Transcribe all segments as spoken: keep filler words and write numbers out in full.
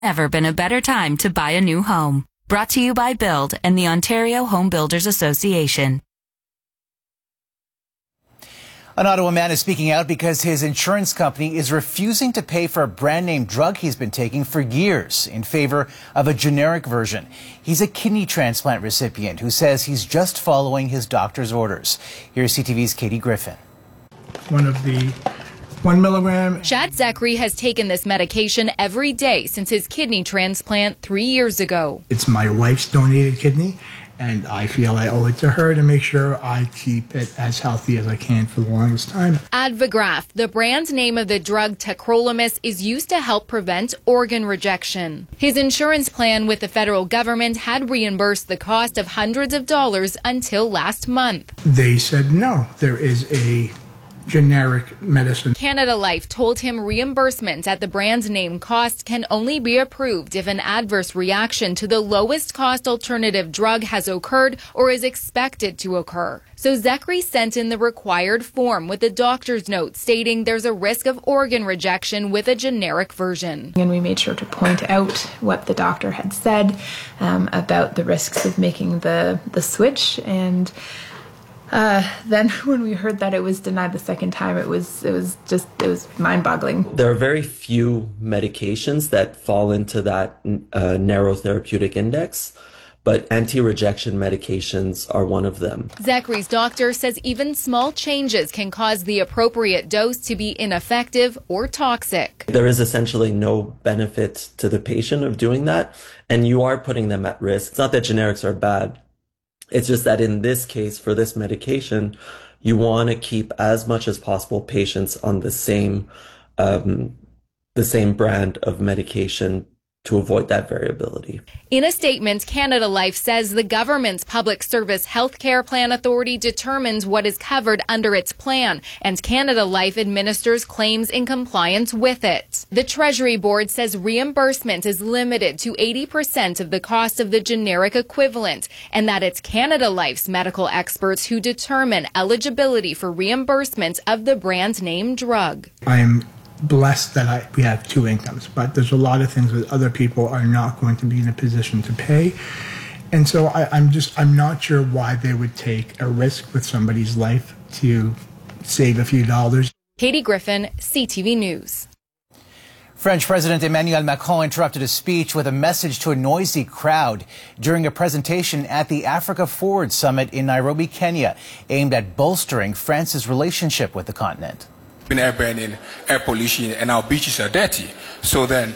Ever been a better time to buy a new home. Brought to you by Build and the Ontario Home Builders Association. An Ottawa man is speaking out because his insurance company is refusing to pay for a brand name drug he's been taking for years in favor of a generic version. He's a kidney transplant recipient who says he's just following his doctor's orders. Here's C T V's Katie Griffin. One of the One milligram. Shad Zachary has taken this medication every day since his kidney transplant three years ago. It's my wife's donated kidney, and I feel I owe it to her to make sure I keep it as healthy as I can for the longest time. Advigraph, the brand name of the drug tacrolimus, is used to help prevent organ rejection. His insurance plan with the federal government had reimbursed the cost of hundreds of dollars until last month. They said no, there is a generic medicine. Canada Life told him reimbursement at the brand name cost can only be approved if an adverse reaction to the lowest cost alternative drug has occurred or is expected to occur. So Zachary sent in the required form with a doctor's note stating there's a risk of organ rejection with a generic version. And we made sure to point out what the doctor had said um, about the risks of making the, the switch, and Uh, then when we heard that it was denied the second time, it was it was just, it was mind-boggling. There are very few medications that fall into that uh, narrow therapeutic index, but anti-rejection medications are one of them. Zachary's doctor says even small changes can cause the appropriate dose to be ineffective or toxic. There is essentially no benefit to the patient of doing that, and you are putting them at risk. It's not that generics are bad. It's just that in this case, for this medication, you want to keep as much as possible patients on the same, um, the same brand of medication to avoid that variability. In a statement, Canada Life says the government's Public Service Healthcare Plan Authority determines what is covered under its plan, and Canada Life administers claims in compliance with it. The Treasury Board says reimbursement is limited to eighty percent of the cost of the generic equivalent, and that it's Canada Life's medical experts who determine eligibility for reimbursement of the brand name drug. I'm blessed that I, we have two incomes, but there's a lot of things that other people are not going to be in a position to pay. And so I, I'm just, I'm not sure why they would take a risk with somebody's life to save a few dollars. Katie Griffin, C T V News. French President Emmanuel Macron interrupted a speech with a message to a noisy crowd during a presentation at the Africa Forward Summit in Nairobi, Kenya, aimed at bolstering France's relationship with the continent. Air burning, air pollution, and our beaches are dirty. So then...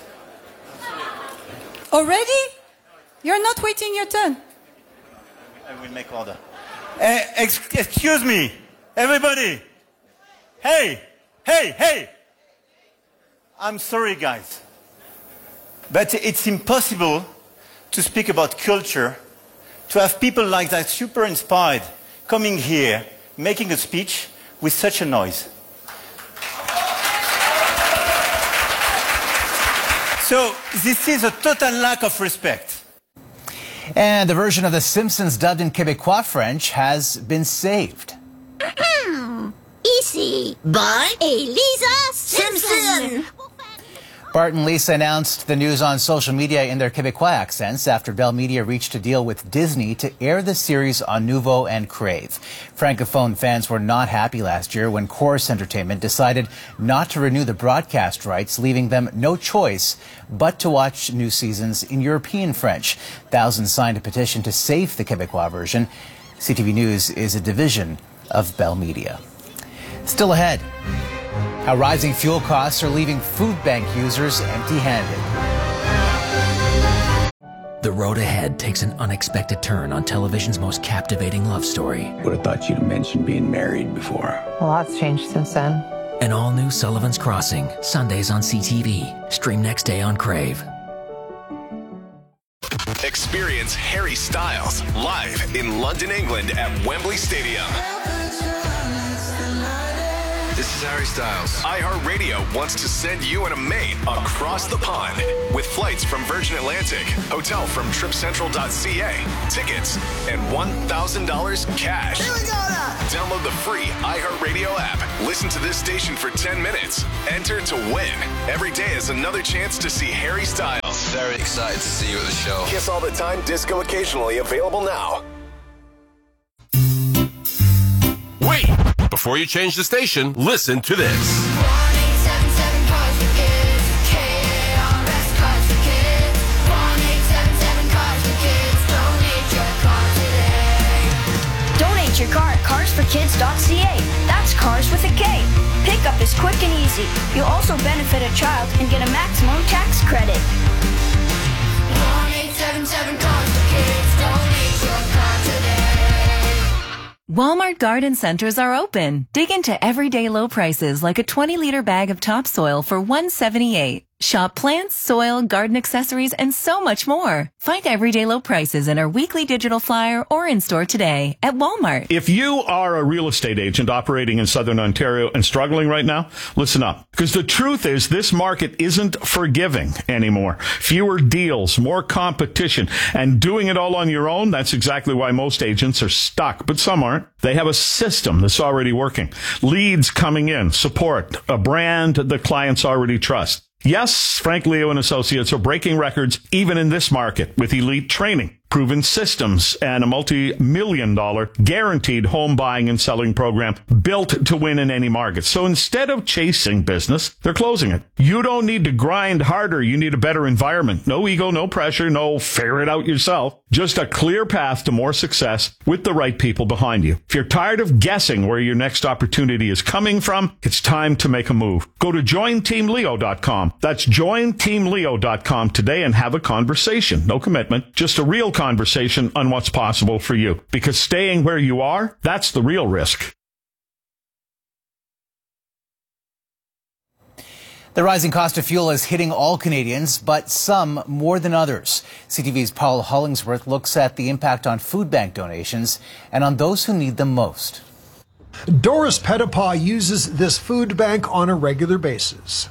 Already? You're not waiting your turn. I will make order. Uh, ex excuse me, everybody. Hey, hey, hey. I'm sorry, guys. But it's impossible to speak about culture, to have people like that super inspired coming here, making a speech with such a noise. So this is a total lack of respect. And the version of The Simpsons dubbed in Quebecois French has been saved. Ici, Bart et Lisa Simpson. Bart and Lisa announced the news on social media in their Quebecois accents after Bell Media reached a deal with Disney to air the series on Nouveau and Crave. Francophone fans were not happy last year when Chorus Entertainment decided not to renew the broadcast rights, leaving them no choice but to watch new seasons in European French. Thousands signed a petition to save the Quebecois version. C T V News is a division of Bell Media. Still ahead, how rising fuel costs are leaving food bank users empty-handed. The road ahead takes an unexpected turn on television's most captivating love story. Would have thought you'd have mentioned being married before. A lot's changed since then. An all-new Sullivan's Crossing, Sundays on C T V. Stream next day on Crave. Experience Harry Styles live in London, England at Wembley Stadium. This is is Harry Styles. iHeartRadio wants to send you and a mate across the pond with flights from Virgin Atlantic, hotel from trip central dot c a, tickets, and one thousand dollars cash. Here we go now. Download the free iHeartRadio app. Listen to this station for ten minutes. Enter to win. Every day is another chance to see Harry Styles. Very excited to see you at the show. Kiss All the Time Disco Occasionally available now. Wait! Before you change the station, listen to this. Donate your car at cars for kids dot c a. That's cars with a K. Pickup is quick and easy. You'll also benefit a child and get a maximum tax credit. one eight seven seven cars for kids. Donate your car today. Walmart garden centers are open. Dig into everyday low prices like a twenty liter bag of topsoil for one seventy-eight. Shop plants, soil, garden accessories, and so much more. Find everyday low prices in our weekly digital flyer or in-store today at Walmart. If you are a real estate agent operating in Southern Ontario and struggling right now, listen up. Because the truth is this market isn't forgiving anymore. Fewer deals, more competition, and doing it all on your own, that's exactly why most agents are stuck. But some aren't. They have a system that's already working. Leads coming in, support, a brand that clients already trust. Yes, Frank Leo and Associates are breaking records even in this market with elite training, proven systems, and a multi-million dollar guaranteed home buying and selling program built to win in any market. So instead of chasing business, they're closing it. You don't need to grind harder. You need a better environment. No ego, no pressure, no figure it out yourself. Just a clear path to more success with the right people behind you. If you're tired of guessing where your next opportunity is coming from, it's time to make a move. Go to join team leo dot com. That's join team leo dot com today and have a conversation. No commitment, just a real conversation on what's possible for you. Because staying where you are, that's the real risk. The rising cost of fuel is hitting all Canadians, but some more than others. C T V's Paul Hollingsworth looks at the impact on food bank donations and on those who need them most. Doris Pettipaw uses this food bank on a regular basis.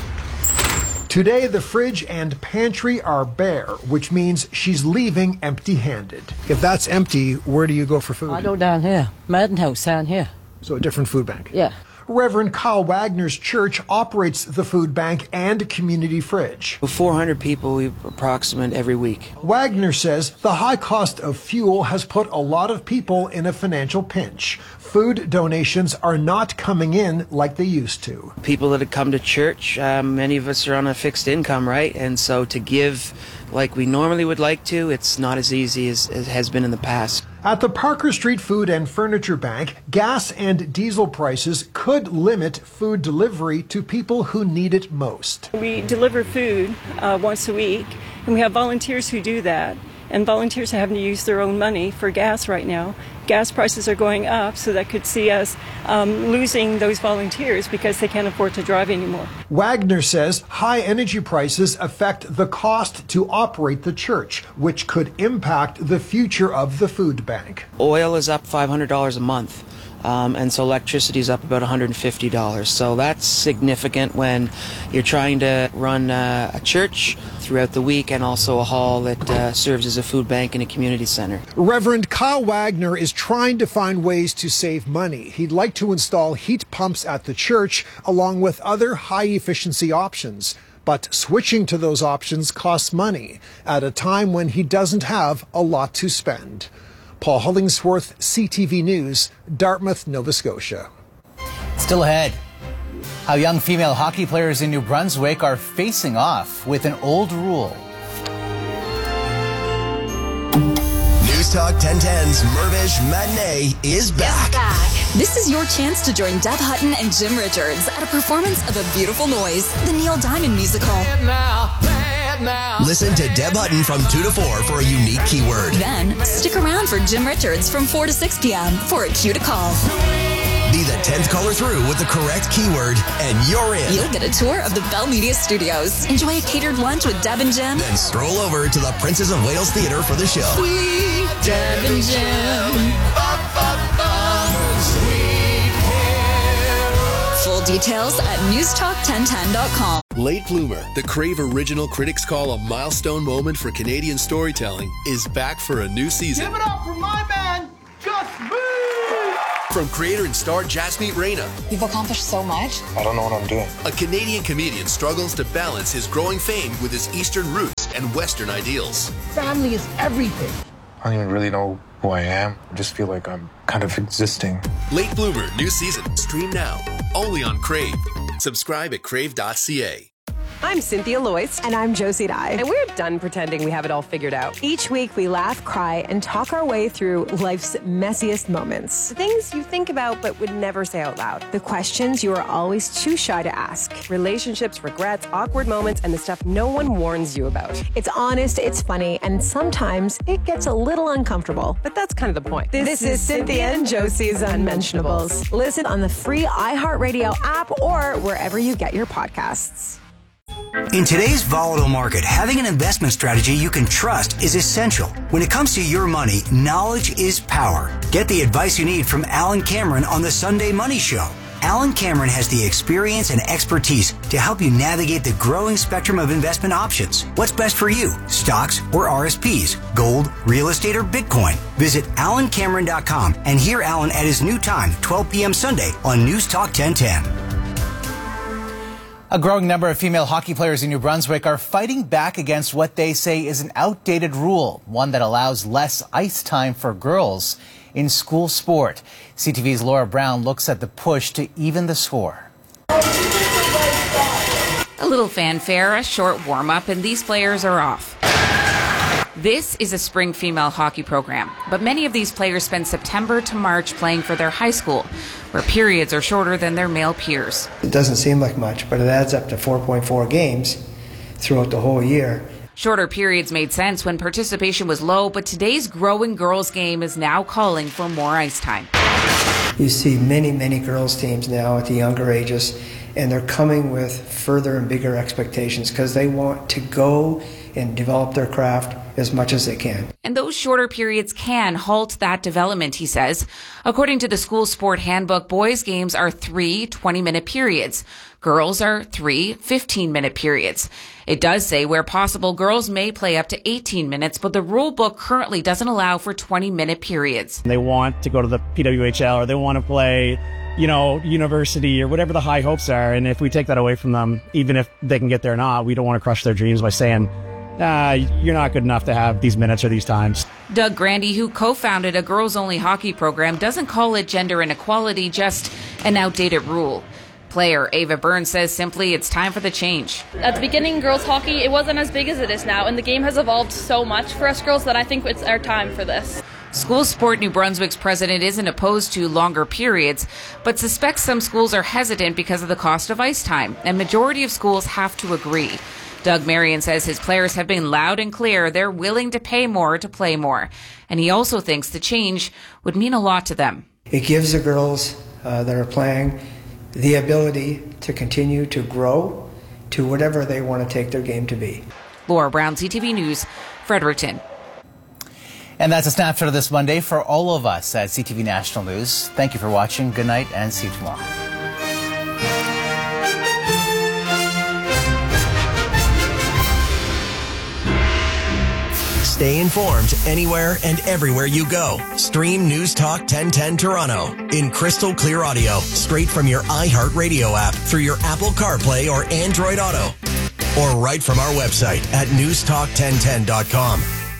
Today, the fridge and pantry are bare, which means she's leaving empty-handed. If that's empty, where do you go for food? I go down here, Madden House down here. So a different food bank? Yeah. Reverend Kyle Wagner's church operates the food bank and community fridge. four hundred people we approximate every week. Wagner says the high cost of fuel has put a lot of people in a financial pinch. Food donations are not coming in like they used to. People that have come to church, um, many of us are on a fixed income, right? And so to give like we normally would like to, it's not as easy as it has been in the past. At the Parker Street Food and Furniture Bank, gas and diesel prices could limit food delivery to people who need it most. We deliver food uh, once a week, and we have volunteers who do that. And volunteers are having to use their own money for gas right now. Gas prices are going up, so that could see us um, losing those volunteers because they can't afford to drive anymore. Wagner says high energy prices affect the cost to operate the church, which could impact the future of the food bank. Oil is up five hundred dollars a month. Um, and so electricity is up about one hundred fifty dollars. So that's significant when you're trying to run uh, a church throughout the week and also a hall that uh, serves as a food bank and a community center. Reverend Kyle Wagner is trying to find ways to save money. He'd like to install heat pumps at the church along with other high-efficiency options. But switching to those options costs money at a time when he doesn't have a lot to spend. Paul Hollingsworth, C T V News, Dartmouth, Nova Scotia. Still ahead, how young female hockey players in New Brunswick are facing off with an old rule. News Talk ten ten's Mirvish Matinee is back. This is your chance to join Deb Hutton and Jim Richards at a performance of A Beautiful Noise, the Neil Diamond musical. Now, now. Listen to Deb Hutton from two to four for a unique keyword. Then, stick around for Jim Richards from four to six p.m. for a cue to call. Be the tenth caller through with the correct keyword, and you're in. You'll get a tour of the Bell Media Studios. Enjoy a catered lunch with Deb and Jim. Then stroll over to the Princess of Wales Theatre for the show. Sweet Deb and Jim. Full details at news talk ten ten dot com. Late Bloomer, the Crave original critics call a milestone moment for Canadian storytelling, is back for a new season. Give it up for my man, Just Me! From creator and star Jasmeet Reyna. You've accomplished so much. I don't know what I'm doing. A Canadian comedian struggles to balance his growing fame with his Eastern roots and Western ideals. Family is everything. I don't even really know who I am. I just feel like I'm kind of existing. Late Bloomer, new season. Stream now. Only on Crave. Subscribe at crave dot c a. I'm Cynthia Loyce. And I'm Josie Dye. And we're done pretending we have it all figured out. Each week we laugh, cry, and talk our way through life's messiest moments. The things you think about but would never say out loud. The questions you are always too shy to ask. Relationships, regrets, awkward moments, and the stuff no one warns you about. It's honest, it's funny, and sometimes it gets a little uncomfortable. But that's kind of the point. This, this is Cynthia and Josie's Unmentionables. Listen on the free iHeartRadio app or wherever you get your podcasts. In today's volatile market, having an investment strategy you can trust is essential. When it comes to your money, knowledge is power. Get the advice you need from Alan Cameron on the Sunday Money Show. Alan Cameron has the experience and expertise to help you navigate the growing spectrum of investment options. What's best for you? Stocks or R S Ps? Gold, real estate, or Bitcoin? Visit alan cameron dot com and hear Alan at his new time, twelve p.m. Sunday on News Talk ten ten. A growing number of female hockey players in New Brunswick are fighting back against what they say is an outdated rule, one that allows less ice time for girls in school sport. C T V's Laura Brown looks at the push to even the score. A little fanfare, a short warm-up, and these players are off. This is a spring female hockey program, but many of these players spend September to March playing for their high school, where periods are shorter than their male peers. It doesn't seem like much, but it adds up to four point four games throughout the whole year. Shorter periods made sense when participation was low, but today's growing girls' game is now calling for more ice time. You see many, many girls' teams now at the younger ages, and they're coming with further and bigger expectations because they want to go and develop their craft as much as they can. And those shorter periods can halt that development, he says. According to the school sport handbook, boys' games are three twenty-minute periods. Girls are three fifteen-minute periods. It does say where possible, girls may play up to eighteen minutes, but the rule book currently doesn't allow for twenty-minute periods. They want to go to the P W H L or they want to play, you know, university or whatever the high hopes are. And if we take that away from them, even if they can get there or not, we don't want to crush their dreams by saying, ah, you're not good enough to have these minutes or these times. Doug Grandy, who co-founded a girls-only hockey program, doesn't call it gender inequality, just an outdated rule. Player Ava Byrne says simply it's time for the change. At the beginning, girls hockey, it wasn't as big as it is now, and the game has evolved so much for us girls that I think it's our time for this. School Sport New Brunswick's president isn't opposed to longer periods, but suspects some schools are hesitant because of the cost of ice time, and majority of schools have to agree. Doug Marion says his players have been loud and clear they're willing to pay more to play more, and he also thinks the change would mean a lot to them. It gives the girls uh, that are playing the ability to continue to grow to whatever they want to take their game to be. Laura Brown, C T V News, Fredericton. And that's a snapshot of this Monday for all of us at C T V National News. Thank you for watching. Good night and see you tomorrow. Stay informed anywhere and everywhere you go. Stream News Talk ten ten Toronto in crystal clear audio straight from your iHeartRadio app through your Apple CarPlay or Android Auto, or right from our website at news talk ten ten dot com.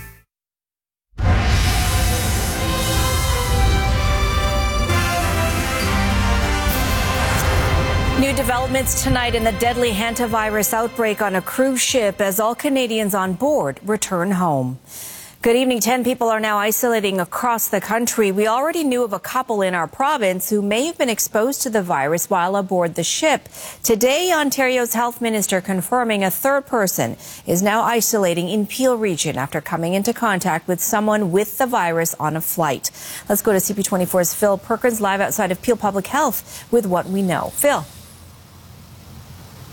New developments tonight in the deadly hantavirus outbreak on a cruise ship as all Canadians on board return home. Good evening. Ten people are now isolating across the country. We already knew of a couple in our province who may have been exposed to the virus while aboard the ship. Today, Ontario's health minister confirming a third person is now isolating in Peel region after coming into contact with someone with the virus on a flight. Let's go to C P twenty-four's Phil Perkins live outside of Peel Public Health with what we know. Phil.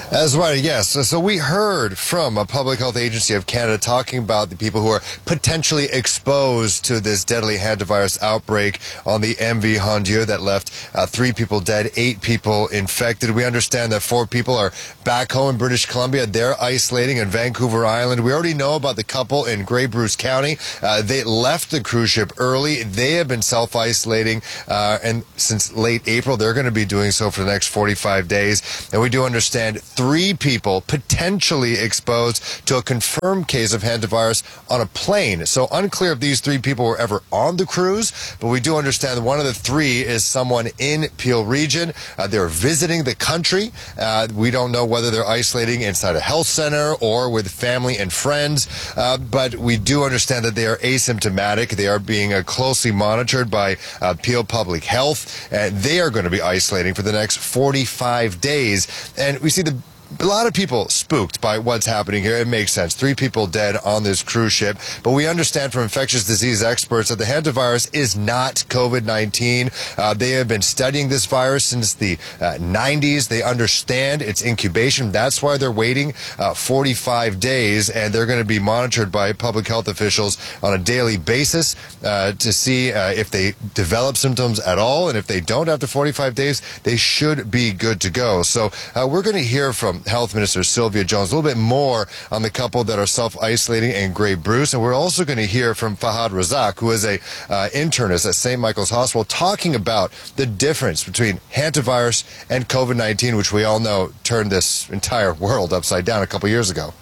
That's right, yes. So, so we heard from a public health agency of Canada talking about the people who are potentially exposed to this deadly hantavirus outbreak on the M V Hondieu that left uh, three people dead, eight people infected. We understand that four people are back home in British Columbia. They're isolating in Vancouver Island. We already know about the couple in Grey Bruce County. Uh, they left the cruise ship early. They have been self-isolating, uh, and since late April, they're going to be doing so for the next forty-five days. And we do understand three people potentially exposed to a confirmed case of hantavirus on a plane. So unclear if these three people were ever on the cruise, but we do understand that one of the three is someone in Peel Region. Uh, they're visiting the country. Uh, we don't know whether they're isolating inside a health center or with family and friends, uh, but we do understand that they are asymptomatic. They are being uh, closely monitored by uh, Peel Public Health, and they are going to be isolating for the next forty-five days. And we see the a lot of people spooked by what's happening here. It makes sense. Three people dead on this cruise ship. But we understand from infectious disease experts that the hantavirus is not COVID nineteen. Uh, they have been studying this virus since the uh, nineties. They understand its incubation. That's why they're waiting uh, forty-five days, and they're going to be monitored by public health officials on a daily basis uh, to see uh, if they develop symptoms at all. And if they don't after forty-five days, they should be good to go. So uh, we're going to hear from Health Minister Sylvia Jones a little bit more on the couple that are self-isolating in Grey Bruce, and we're also going to hear from Fahad Razak, who is a uh, internist at Saint Michael's Hospital, talking about the difference between hantavirus and COVID nineteen, which we all know turned this entire world upside down a couple years ago.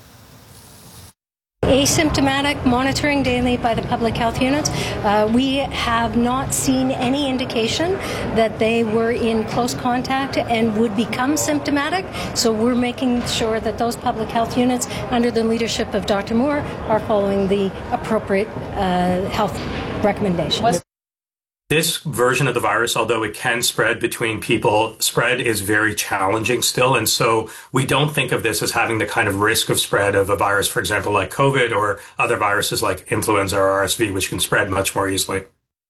Asymptomatic monitoring daily by the public health units. Uh, we have not seen any indication that they were in close contact and would become symptomatic. So we're making sure that those public health units, under the leadership of Doctor Moore, are following the appropriate uh, health recommendations. This version of the virus, although it can spread between people, spread is very challenging still. And so we don't think of this as having the kind of risk of spread of a virus, for example, like COVID or other viruses like influenza or R S V, which can spread much more easily.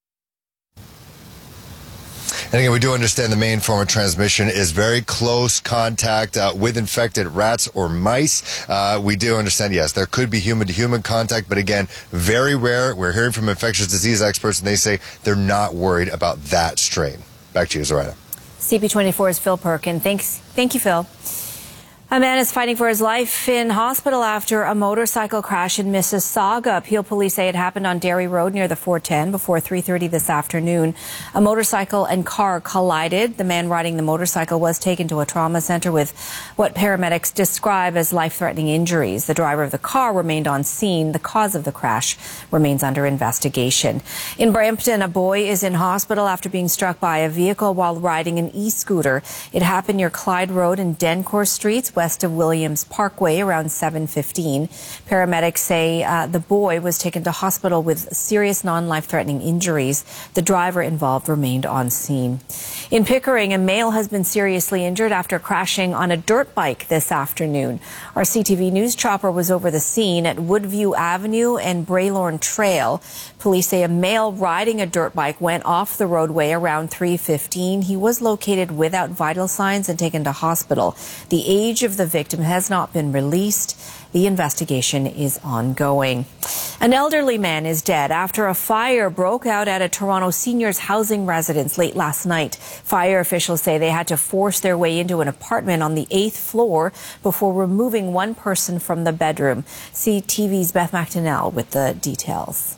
And again, we do understand the main form of transmission is very close contact uh, with infected rats or mice. Uh, we do understand, yes, there could be human-to-human contact, but again, very rare. We're hearing from infectious disease experts, and they say they're not worried about that strain. Back to you, Zoraida. C P twenty-four's Phil Perkin. Thanks. Thank you, Phil. A man is fighting for his life in hospital after a motorcycle crash in Mississauga. Peel police say it happened on Derry Road near the four ten before three thirty this afternoon. A motorcycle and car collided. The man riding the motorcycle was taken to a trauma center with what paramedics describe as life-threatening injuries. The driver of the car remained on scene. The cause of the crash remains under investigation. In Brampton, a boy is in hospital after being struck by a vehicle while riding an e-scooter. It happened near Clyde Road and Dencourt Streets, west of Williams Parkway, around seven fifteen. Paramedics say uh, the boy was taken to hospital with serious non-life-threatening injuries. The driver involved remained on scene. In Pickering, a male has been seriously injured after crashing on a dirt bike this afternoon. Our C T V News chopper was over the scene at Woodview Avenue and Braylorn Trail. Police say a male riding a dirt bike went off the roadway around three fifteen. He was located without vital signs and taken to hospital. The age of the victim has not been released. The investigation is ongoing. An elderly man is dead after a fire broke out at a Toronto seniors housing residence late last night. Fire officials say they had to force their way into an apartment on the eighth floor before removing one person from the bedroom. C T V's Beth McDonnell with the details.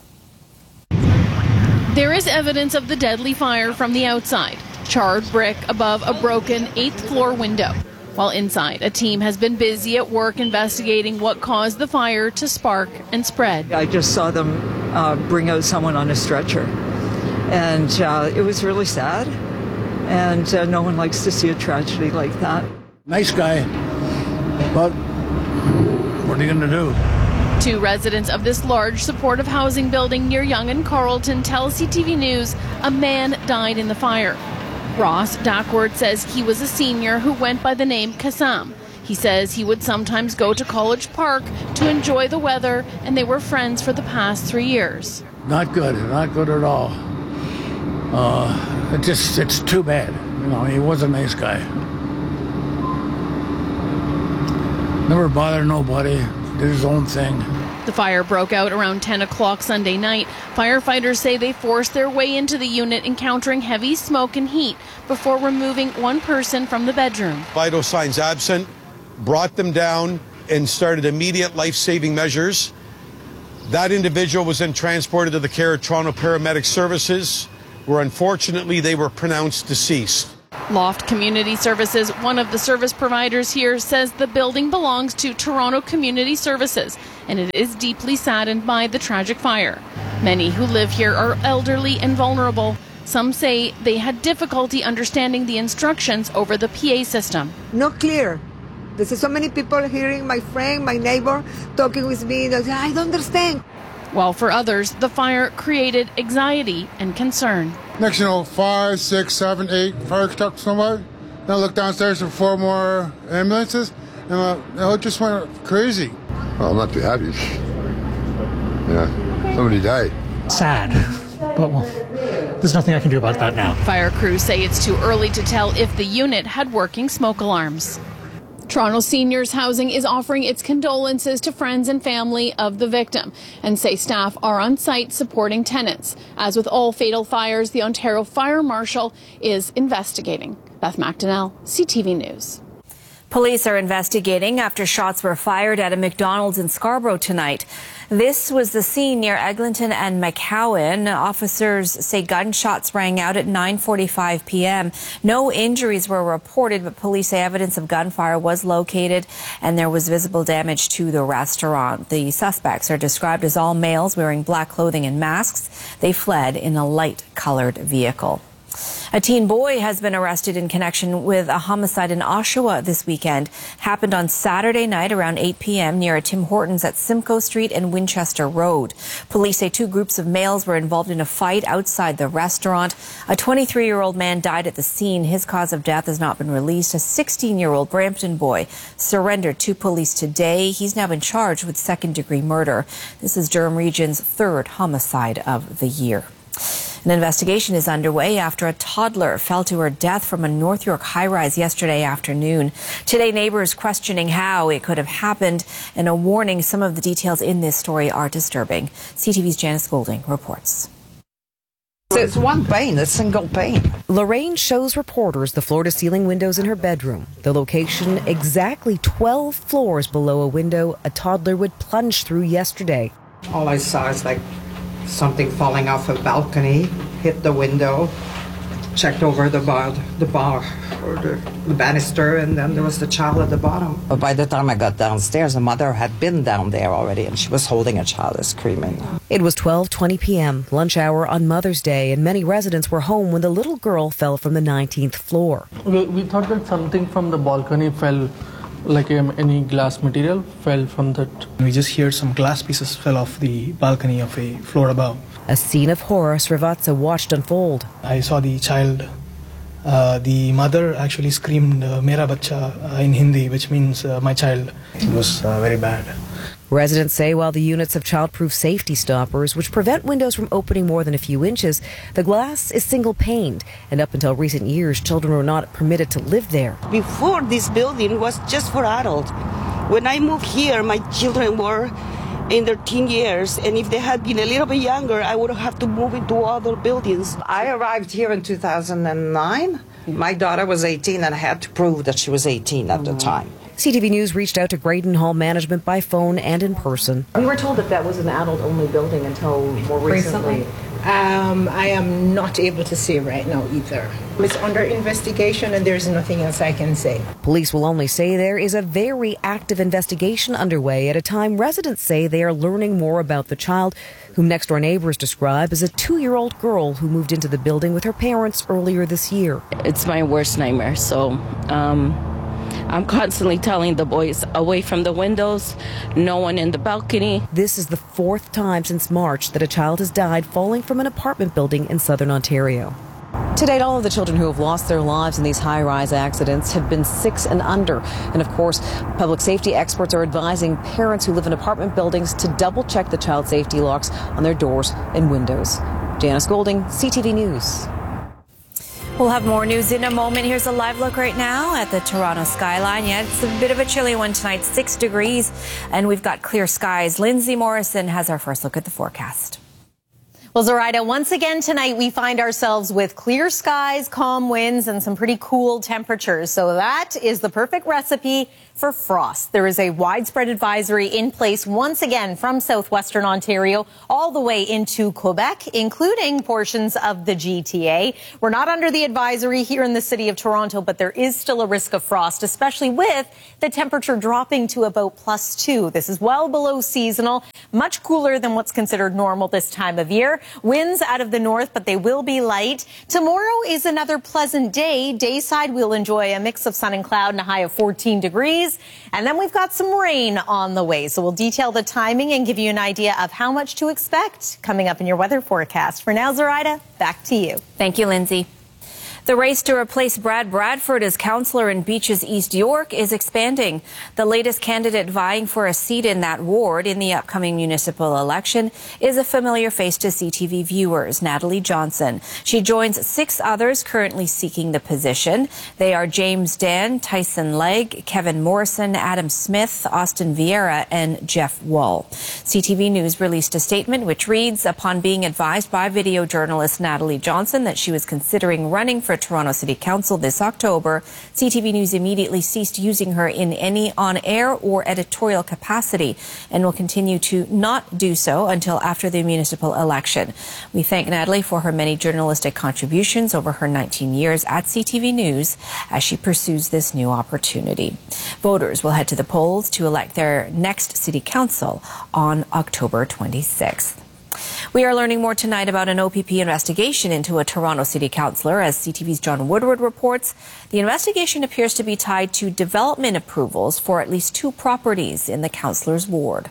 There is evidence of the deadly fire from the outside. Charred brick above a broken eighth floor window. While inside, a team has been busy at work investigating what caused the fire to spark and spread. I just saw them uh, bring out someone on a stretcher, and uh, it was really sad, and uh, no one likes to see a tragedy like that. Nice guy, but what are you going to do? Two residents of this large supportive housing building near Yonge and Carleton tell C T V News a man died in the fire. Ross Dackward says he was a senior who went by the name Kassam. He says he would sometimes go to College Park to enjoy the weather, and they were friends for the past three years. Not good, not good at all. Uh, it just, it's too bad. You know, he was a nice guy. Never bothered nobody. Did his own thing. The fire broke out around ten o'clock Sunday night. Firefighters say they forced their way into the unit, encountering heavy smoke and heat before removing one person from the bedroom. Vital signs absent, brought them down and started immediate life-saving measures. That individual was then transported to the care of Toronto Paramedic Services, where unfortunately they were pronounced deceased. Loft Community Services, one of the service providers here, says the building belongs to Toronto Community Services, and it is deeply saddened by the tragic fire. Many who live here are elderly and vulnerable. Some say they had difficulty understanding the instructions over the P A system. Not clear. There's so many people hearing my friend, my neighbor, talking with me. That I don't understand. While for others, the fire created anxiety and concern. Next, you know, five, six, seven, eight fire trucks somewhere. Then I looked downstairs for four more ambulances, and uh, you know, it just went crazy. Well, I'm not too happy. Yeah, somebody died. Sad, but well, there's nothing I can do about that now. Fire crews say it's too early to tell if the unit had working smoke alarms. Toronto Seniors Housing is offering its condolences to friends and family of the victim and say staff are on site supporting tenants. As with all fatal fires, the Ontario Fire Marshal is investigating. Beth McDonnell, C T V News. Police are investigating after shots were fired at a McDonald's in Scarborough tonight. This was the scene near Eglinton and McCowan. Officers say gunshots rang out at nine forty-five p m No injuries were reported, but police say evidence of gunfire was located and there was visible damage to the restaurant. The suspects are described as all males wearing black clothing and masks. They fled in a light-colored vehicle. A teen boy has been arrested in connection with a homicide in Oshawa this weekend. Happened on Saturday night around eight p m near a Tim Hortons at Simcoe Street and Winchester Road. Police say two groups of males were involved in a fight outside the restaurant. A twenty-three-year-old man died at the scene. His cause of death has not been released. A sixteen-year-old Brampton boy surrendered to police today. He's now been charged with second-degree murder. This is Durham Region's third homicide of the year. An investigation is underway after a toddler fell to her death from a North York high-rise yesterday afternoon. Today, neighbors questioning how it could have happened and a warning some of the details in this story are disturbing. C T V's Janice Golding reports. It's one pane, a single pane. Lorraine shows reporters the floor-to-ceiling windows in her bedroom. The location exactly twelve floors below a window a toddler would plunge through yesterday. All I saw is like something falling off a balcony, hit the window, checked over the bar, the bar or the, the banister, and then there was the child at the bottom. But by the time I got downstairs, the mother had been down there already, and she was holding a child screaming. It was twelve twenty p m, lunch hour on Mother's Day, and many residents were home when the little girl fell from the nineteenth floor. We, we thought that something from the balcony fell, like um, any glass material fell from that. We just heard some glass pieces fell off the balcony of a floor above. A scene of horror Srivatsa watched unfold. I saw the child. Uh, the mother actually screamed, uh, Mera Bacha, uh, in Hindi, which means uh, my child. It was uh, very bad. Residents say while the units have child-proof safety stoppers, which prevent windows from opening more than a few inches, the glass is single-paned, and up until recent years, children were not permitted to live there. Before, this building was just for adults. When I moved here, my children were in their teen years, and if they had been a little bit younger, I would have to move into other buildings. I arrived here in two thousand nine. My daughter was eighteen, and I had to prove that she was eighteen at the time. C T V News reached out to Graydon Hall management by phone and in person. We were told that that was an adult-only building until more recently. recently. Um, I am not able to say right now either. It's under investigation and there's nothing else I can say. Police will only say there is a very active investigation underway at a time residents say they are learning more about the child, whom next-door neighbors describe as a two-year-old girl who moved into the building with her parents earlier this year. It's my worst nightmare, so um, I'm constantly telling the boys away from the windows, no one in the balcony. This is the fourth time since March that a child has died falling from an apartment building in southern Ontario. To date, all of the children who have lost their lives in these high-rise accidents have been six and under. And of course, public safety experts are advising parents who live in apartment buildings to double-check the child safety locks on their doors and windows. Janice Golding, C T V News. We'll have more news in a moment. Here's a live look right now at the Toronto skyline. Yeah, it's a bit of a chilly one tonight, six degrees, and we've got clear skies. Lindsay Morrison has our first look at the forecast. Well, Zoraida, once again tonight we find ourselves with clear skies, calm winds, and some pretty cool temperatures. So that is the perfect recipe for frost. There is a widespread advisory in place once again from southwestern Ontario all the way into Quebec, including portions of the G T A. We're not under the advisory here in the city of Toronto, but there is still a risk of frost, especially with the temperature dropping to about plus two. This is well below seasonal, much cooler than what's considered normal this time of year. Winds out of the north, but they will be light. Tomorrow is another pleasant day. Dayside, we'll enjoy a mix of sun and cloud and a high of fourteen degrees. And then we've got some rain on the way. So we'll detail the timing and give you an idea of how much to expect coming up in your weather forecast. For now, Zoraida, back to you. Thank you, Lindsay. The race to replace Brad Bradford as councillor in Beaches East York is expanding. The latest candidate vying for a seat in that ward in the upcoming municipal election is a familiar face to C T V viewers, Natalie Johnson. She joins six others currently seeking the position. They are James Dan, Tyson Legg, Kevin Morrison, Adam Smith, Austin Vieira, and Jeff Wall. C T V News released a statement which reads, upon being advised by video journalist Natalie Johnson that she was considering running for Toronto City Council this October, C T V News immediately ceased using her in any on-air or editorial capacity and will continue to not do so until after the municipal election. We thank Natalie for her many journalistic contributions over her nineteen years at C T V News as she pursues this new opportunity. Voters will head to the polls to elect their next City Council on October twenty-sixth. We are learning more tonight about an O P P investigation into a Toronto City Councillor. As C T V's John Woodward reports, the investigation appears to be tied to development approvals for at least two properties in the councillor's ward.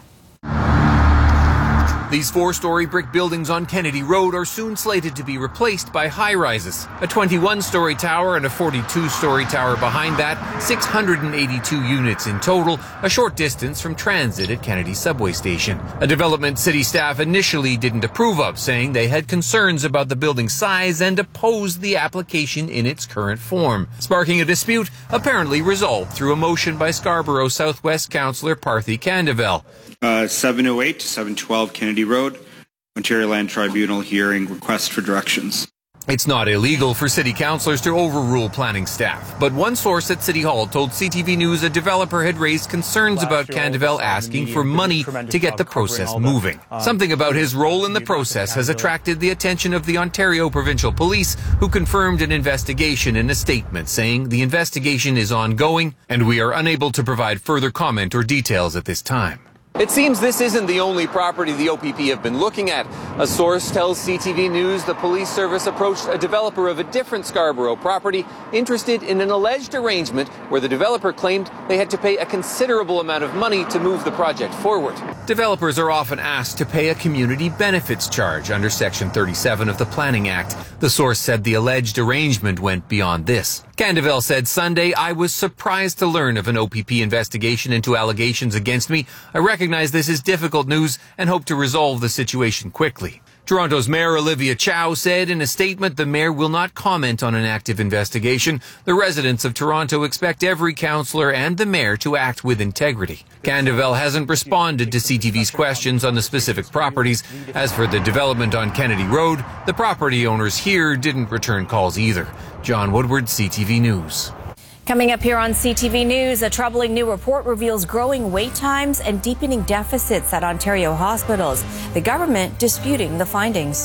These four-story brick buildings on Kennedy Road are soon slated to be replaced by high-rises. A twenty-one-story tower and a forty-two-story tower behind that, six hundred eighty-two units in total, a short distance from transit at Kennedy subway station. A development city staff initially didn't approve of, saying they had concerns about the building's size and opposed the application in its current form, sparking a dispute apparently resolved through a motion by Scarborough Southwest Councillor Parthy Candevel. Uh, seven oh eight to seven twelve Kennedy Road, Ontario Land Tribunal hearing request for directions. It's not illegal for city councillors to overrule planning staff, but one source at City Hall told C T V News a developer had raised concerns about Candevel asking for money to get the process moving. Something about his role in the process has attracted the attention of the Ontario Provincial Police, who confirmed an investigation in a statement saying the investigation is ongoing and we are unable to provide further comment or details at this time. It seems this isn't the only property the O P P have been looking at. A source tells C T V News the police service approached a developer of a different Scarborough property interested in an alleged arrangement where the developer claimed they had to pay a considerable amount of money to move the project forward. Developers are often asked to pay a community benefits charge under Section thirty-seven of the Planning Act. The source said the alleged arrangement went beyond this. Candevel said Sunday, "I was surprised to learn of an O P P investigation into allegations against me. I recognize this is difficult news and hope to resolve the situation quickly." Toronto's Mayor Olivia Chow said in a statement the mayor will not comment on an active investigation. The residents of Toronto expect every councillor and the mayor to act with integrity. Candevel hasn't responded to C T V's questions on the specific properties. As for the development on Kennedy Road, the property owners here didn't return calls either. John Woodward, C T V News. Coming up here on C T V News, a troubling new report reveals growing wait times and deepening deficits at Ontario hospitals. The government disputing the findings.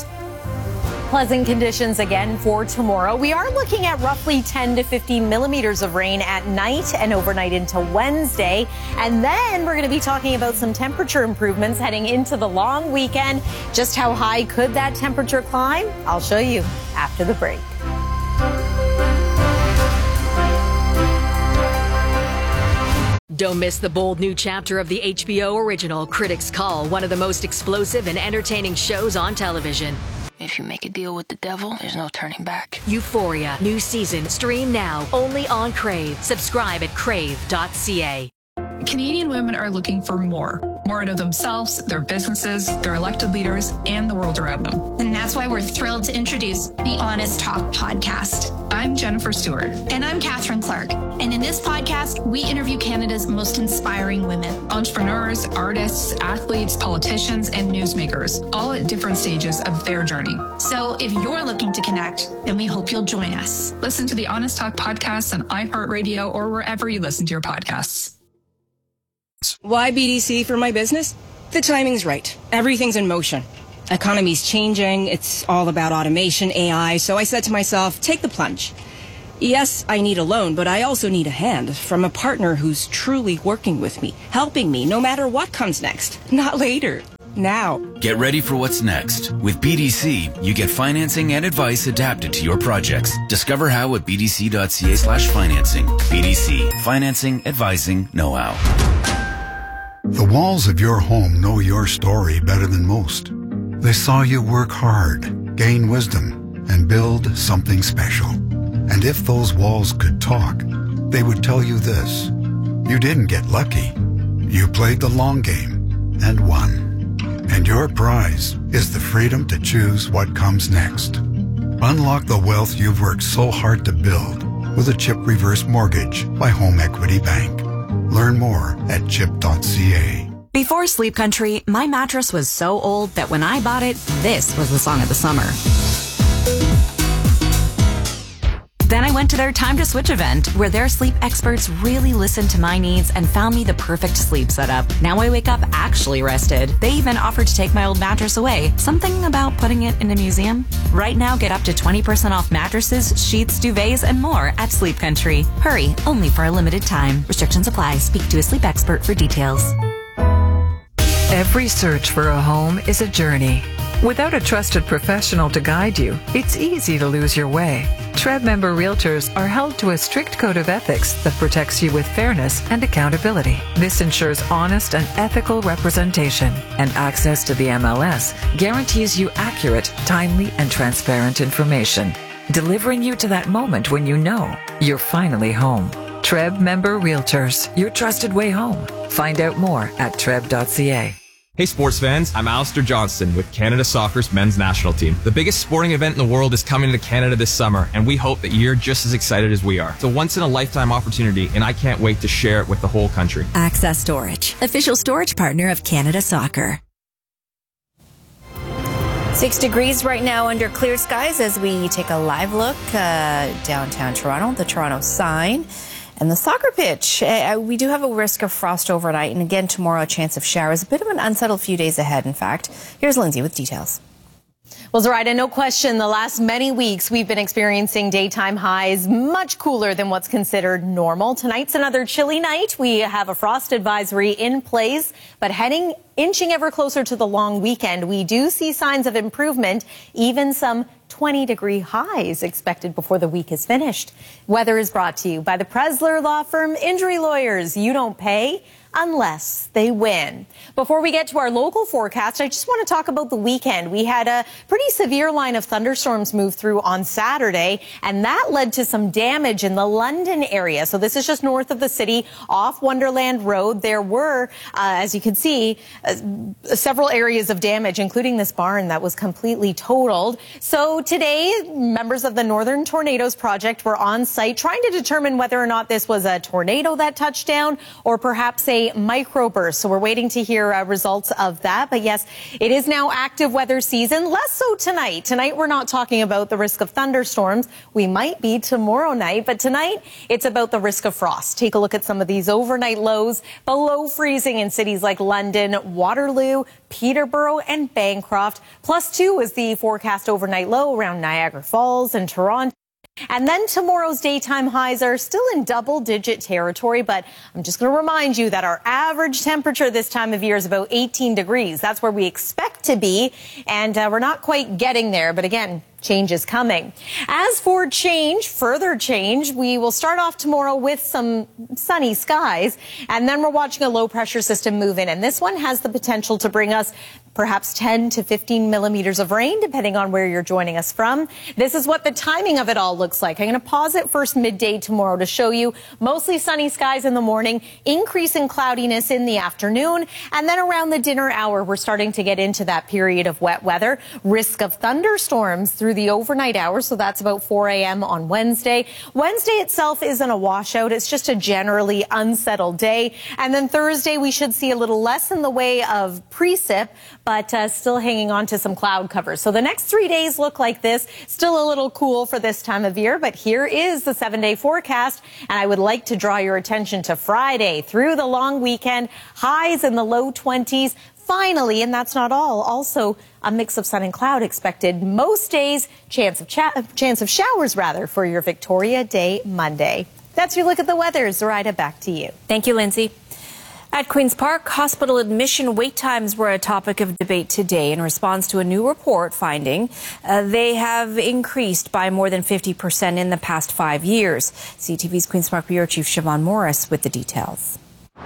Pleasant conditions again for tomorrow. We are looking at roughly ten to fifteen millimeters of rain at night and overnight into Wednesday. And then we're going to be talking about some temperature improvements heading into the long weekend. Just how high could that temperature climb? I'll show you after the break. Don't miss the bold new chapter of the H B O original Critics' Call, one of the most explosive and entertaining shows on television. If you make a deal with the devil, there's no turning back. Euphoria, new season, stream now, only on Crave. Subscribe at crave dot c a. Canadian women are looking for more. more out of themselves, their businesses, their elected leaders, and the world around them. And that's why we're thrilled to introduce the Honest Talk podcast. I'm Jennifer Stewart. And I'm Catherine Clark. And in this podcast, we interview Canada's most inspiring women. Entrepreneurs, artists, athletes, politicians, and newsmakers, all at different stages of their journey. So if you're looking to connect, then we hope you'll join us. Listen to the Honest Talk podcast on iHeartRadio or wherever you listen to your podcasts. Why B D C for my business? The timing's right. Everything's in motion. Economy's changing. It's all about automation, A I. So I said to myself, take the plunge. Yes, I need a loan, but I also need a hand from a partner who's truly working with me, helping me no matter what comes next. Not later. Now. Get ready for what's next. With B D C, you get financing and advice adapted to your projects. Discover how at bdc.ca slash financing. B D C. Financing, advising, know-how. The walls of your home know your story better than most. They saw you work hard, gain wisdom, and build something special. And if those walls could talk, they would tell you this. You didn't get lucky. You played the long game and won. And your prize is the freedom to choose what comes next. Unlock the wealth you've worked so hard to build with a CHIP reverse mortgage by Home Equity Bank. Learn more at chip dot c a. Before Sleep Country, my mattress was so old that when I bought it, this was the song of the summer. Then I went to their Time to Switch event, where their sleep experts really listened to my needs and found me the perfect sleep setup. Now I wake up actually rested. They even offered to take my old mattress away. Something about putting it in a museum? Right now, get up to twenty percent off mattresses, sheets, duvets, and more at Sleep Country. Hurry, only for a limited time. Restrictions apply. Speak to a sleep expert for details. Every search for a home is a journey. Without a trusted professional to guide you, it's easy to lose your way. T R E B member realtors are held to a strict code of ethics that protects you with fairness and accountability. This ensures honest and ethical representation, and access to the M L S guarantees you accurate, timely, and transparent information, delivering you to that moment when you know you're finally home. T R E B member realtors, your trusted way home. Find out more at T R E B dot c a. Hey sports fans, I'm Alistair Johnston with Canada Soccer's men's national team. The biggest sporting event in the world is coming to Canada this summer, and we hope that you're just as excited as we are. It's a once-in-a-lifetime opportunity, and I can't wait to share it with the whole country. Access Storage, official storage partner of Canada Soccer. Six degrees right now under clear skies as we take a live look uh, downtown Toronto, the Toronto sign. And the soccer pitch, uh, we do have a risk of frost overnight, and again tomorrow a chance of showers. A bit of an unsettled few days ahead, in fact. Here's Lindsay with details. Well, Zoraida, no question, the last many weeks we've been experiencing daytime highs much cooler than what's considered normal. Tonight's another chilly night. We have a frost advisory in place, but heading inching ever closer to the long weekend, we do see signs of improvement, even some twenty degree highs expected before the week is finished. Weather is brought to you by the Presler Law Firm Injury Lawyers. You don't pay unless they win. Before we get to our local forecast, I just want to talk about the weekend. We had a pretty severe line of thunderstorms move through on Saturday, and that led to some damage in the London area. So this is just north of the city off Wonderland Road. There were, uh, as you can see, uh, several areas of damage, including this barn that was completely totaled. So today, members of the Northern Tornadoes Project were on site trying to determine whether or not this was a tornado that touched down or perhaps a microburst. So we're waiting to hear uh, results of that. But yes, it is now active weather season. Less so tonight. Tonight, we're not talking about the risk of thunderstorms. We might be tomorrow night. But tonight, it's about the risk of frost. Take a look at some of these overnight lows below freezing in cities like London, Waterloo, Peterborough, and Bancroft. Plus two is the forecast overnight low around Niagara Falls and Toronto. And then tomorrow's daytime highs are still in double-digit territory, but I'm just going to remind you that our average temperature this time of year is about eighteen degrees. That's where we expect to be, and uh, we're not quite getting there, but again, change is coming. As for change, further change, we will start off tomorrow with some sunny skies, and then we're watching a low-pressure system move in, and this one has the potential to bring us perhaps ten to fifteen millimeters of rain, depending on where you're joining us from. This is what the timing of it all looks like. I'm going to pause it first midday tomorrow to show you mostly sunny skies in the morning, increase in cloudiness in the afternoon, and then around the dinner hour, we're starting to get into that period of wet weather. Risk of thunderstorms through the overnight hours, so that's about four a m on Wednesday. Wednesday itself isn't a washout. It's just a generally unsettled day. And then Thursday, we should see a little less in the way of precip, but uh, still hanging on to some cloud cover. So the next three days look like this. Still a little cool for this time of year, but here is the seven-day forecast. And I would like to draw your attention to Friday through the long weekend. Highs in the low twenties. Finally, and that's not all, also a mix of sun and cloud expected most days. Chance of, cha chance of showers, rather, for your Victoria Day Monday. That's your look at the weather. Zoraida, back to you. Thank you, Lindsay. At Queen's Park, hospital admission wait times were a topic of debate today in response to a new report finding uh, they have increased by more than fifty percent in the past five years. C T V's Queen's Park Bureau Chief Siobhan Morris with the details.